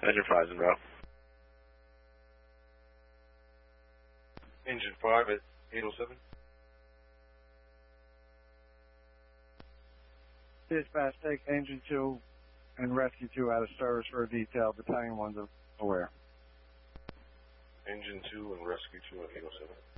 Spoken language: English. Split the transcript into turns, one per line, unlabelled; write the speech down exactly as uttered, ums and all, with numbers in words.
Engine five is en route.
Engine five at eight oh seven.
Dispatch, take Engine two and Rescue two out of service for a detail. Battalion one's aware.
Engine two and Rescue two at eight oh seven.